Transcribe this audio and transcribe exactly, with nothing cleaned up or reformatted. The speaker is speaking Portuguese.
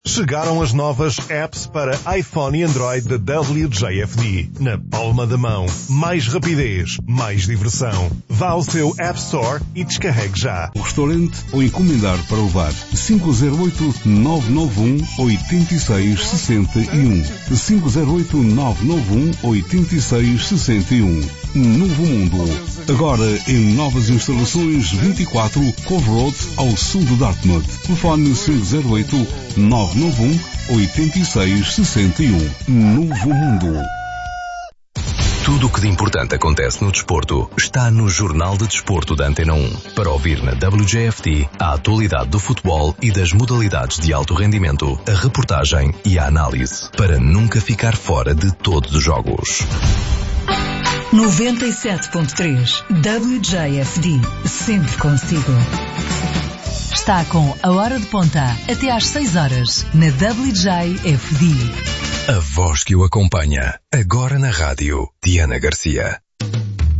Chegaram as novas apps para iPhone e Android da W J F D. Na palma da mão. Mais rapidez, mais diversão. Vá ao seu App Store e descarregue já. O restaurante ou encomendar para levar. cinco zero oito, nove nove um, oito seis seis um. cinco zero oito, nove nove um, oito seis seis um. Novo Mundo. Agora em novas instalações vinte e quatro Cove Road, ao sul de Dartmouth. Telefone cinco zero oito, nove nove um, oito seis seis um. Novo Mundo. Tudo o que de importante acontece no desporto está no Jornal de Desporto da Antena um. Para ouvir na W J F D a atualidade do futebol e das modalidades de alto rendimento, a reportagem e a análise, para nunca ficar fora de todos os jogos. noventa e sete ponto três W J F D, sempre consigo. Está com a hora de ponta até às seis horas na W J F D. A voz que o acompanha, agora na rádio, Diana Garcia.